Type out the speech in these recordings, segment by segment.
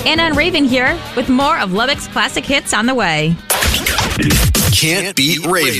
Anna and Raven here with more of Lubbock's classic hits on the way. Can't Beat Raven.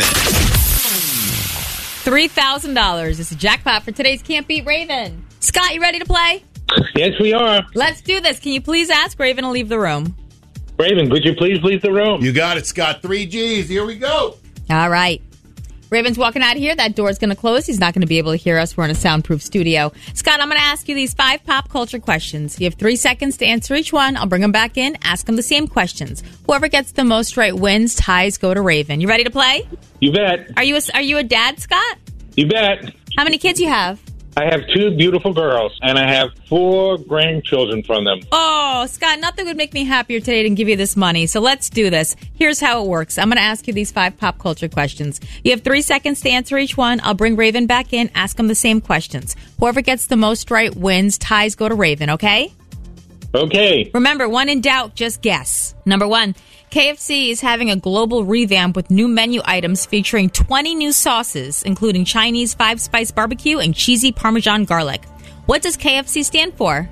$3,000 is the jackpot for today's Can't Beat Raven. Scott, you ready to play? Yes, we are. Let's do this. Can you please ask Raven to leave the room? Raven, could you please leave the room? You got it, Scott. 3 G's. Here we go. All right. Raven's walking out of here. That door's going to close. He's not going to be able to hear us. We're in a soundproof studio. Scott, I'm going to ask you these 5 pop culture questions. You have 3 seconds to answer each one. I'll bring them back in, ask them the same questions. Whoever gets the most right wins. Ties go to Raven. You ready to play? You bet. Are you a dad, Scott? You bet. How many kids you have? I have 2 beautiful girls, and I have 4 grandchildren from them. Oh, Scott, nothing would make me happier today than give you this money. So let's do this. Here's how it works. I'm going to ask you these 5 pop culture questions. You have 3 seconds to answer each one. I'll bring Raven back in, ask him the same questions. Whoever gets the most right wins. Ties go to Raven, okay? Okay. Remember, when in doubt, just guess. Number 1, KFC is having a global revamp with new menu items featuring 20 new sauces, including Chinese 5-spice barbecue and cheesy Parmesan garlic. What does KFC stand for?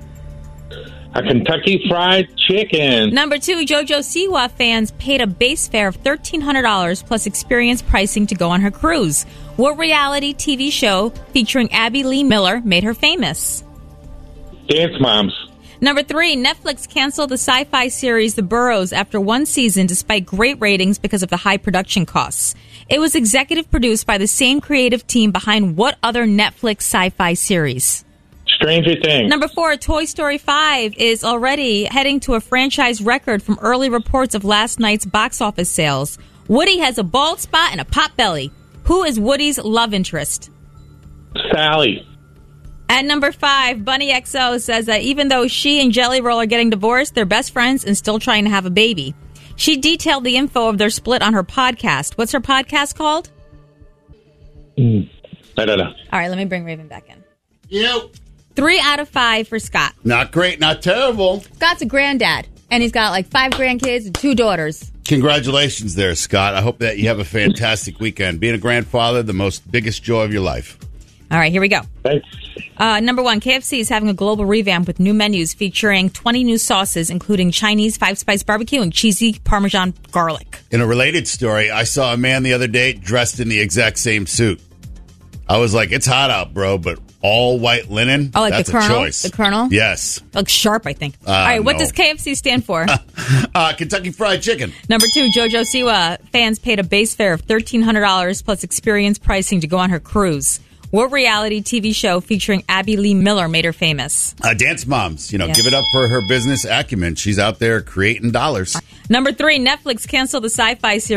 A Kentucky Fried Chicken. Number 2, JoJo Siwa fans paid a base fare of $1,300 plus experience pricing to go on her cruise. What reality TV show featuring Abby Lee Miller made her famous? Dance Moms. Number 3, Netflix canceled the sci-fi series The Burrows after 1 season despite great ratings because of the high production costs. It was executive produced by the same creative team behind what other Netflix sci-fi series? Stranger Things. Number 4, Toy Story 5 is already heading to a franchise record from early reports of last night's box office sales. Woody has a bald spot and a pot belly. Who is Woody's love interest? Sally. At number 5, Bunny XO says that even though she and Jelly Roll are getting divorced, they're best friends and still trying to have a baby. She detailed the info of their split on her podcast. What's her podcast called? I don't know. All right, let me bring Raven back in. Yep. 3 out of 5 for Scott. Not great, not terrible. Scott's a granddad, and he's got like 5 grandkids and 2 daughters. Congratulations there, Scott. I hope that you have a fantastic weekend. Being a grandfather, the biggest joy of your life. All right, here we go. Thanks. Number 1, KFC is having a global revamp with new menus featuring 20 new sauces, including Chinese 5-spice barbecue and cheesy Parmesan garlic. In a related story, I saw a man the other day dressed in the exact same suit. I was like, it's hot out, bro, but all white linen? Oh, like that's the Colonel? a choice. The Colonel? Yes. Looks sharp, I think. All right, what no. does KFC stand for? Kentucky Fried Chicken. Number 2, JoJo Siwa fans paid a base fare of $1,300 plus experience pricing to go on her cruise. What reality TV show featuring Abby Lee Miller made her famous? Dance Moms. Give it up for her business acumen. She's out there creating dollars. Number 3, Netflix canceled the sci-fi series